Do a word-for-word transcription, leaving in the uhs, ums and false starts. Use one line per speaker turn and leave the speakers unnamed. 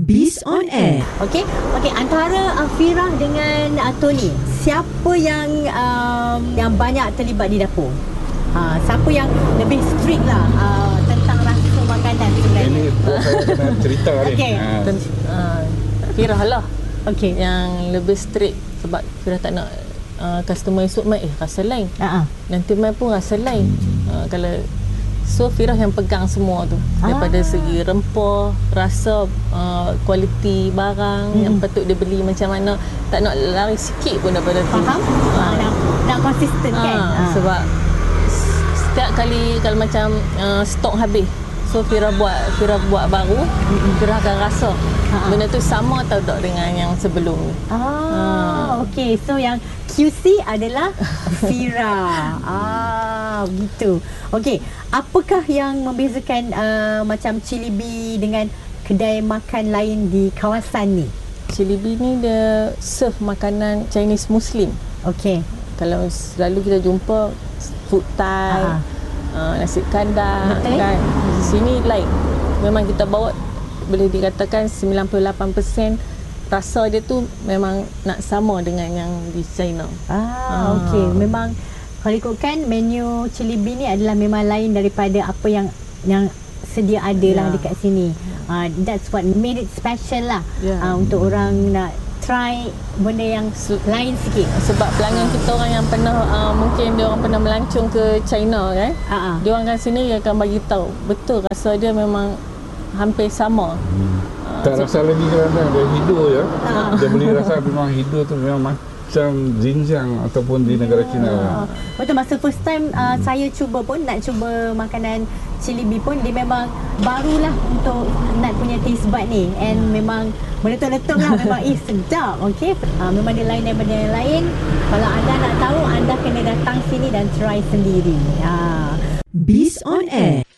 Biz on Air.
Okey, okey, antara uh, Fira dengan uh, Tony, siapa yang um, yang banyak terlibat di dapur? Uh, siapa yang lebih strict lah uh, tentang rasa makanan sebenarnya?
Ini saya kena cerita ni.
Okey.
Ha.
uh, Fira lah
Okey.
yang lebih strict, sebab Fira tak nak uh, customer esok mai eh rasa lain,
Uh-huh.
nanti mai pun rasa lain. uh, Kalau so Fira yang pegang semua tu, daripada
Ah.
segi rempah, rasa, uh, kualiti barang
Hmm.
yang patut dia beli macam mana, tak nak lari sikit pun daripada tu.
Faham? Uh, nak, nak konsisten kan?
Ah,
Ah.
Sebab s- setiap kali kalau macam uh, stok habis, so Fira buat Fira buat baru, Fira akan rasa
Ha-ha.
benda tu sama atau tak dengan yang sebelum ni.
Ah, okey. So yang Q C adalah Fira. Ah, begitu. Okey, apakah yang membezakan uh, macam Cilibi dengan kedai makan lain di kawasan ni?
Cilibi ni dia serve makanan Chinese Muslim.
Okey.
Kalau selalu kita jumpa food Thai, uh, nasi kandar,
Betul.
kan. Di sini lain. Memang kita bawa, boleh dikatakan sembilan puluh lapan peratus rasa dia tu memang nak sama dengan yang di China.
Ah, okey. Memang kalau ikutkan menu Cilibi ni adalah memang lain daripada apa yang yang sedia ada lah
Ya.
dekat sini. Uh, that's what made it special lah.
Ya.
Uh, untuk orang nak try benda yang
Se-
lain sikit.
Sebab pelanggan kita orang yang pernah uh, mungkin dia orang pernah melancong ke China kan.
Ah, ah.
Dia orang kat sini dia akan bagi tahu betul rasa dia memang hampir sama. Uh,
Tak
so-
rasa lagi kerana dia hidur je.
Ah.
Dia boleh rasa memang hidur tu memang macam Xinjiang ataupun di negara China.
Ah, betul, masa first time uh, saya cuba pun nak cuba makanan Cilibi pun dia memang barulah untuk nak punya taste bud ni, and memang meletup-letup lah, memang eh sedap. Okey, uh, memang dia lain daripada yang lain. Kalau anda nak tahu, anda kena datang sini dan try sendiri. Ah.
Biz on Air.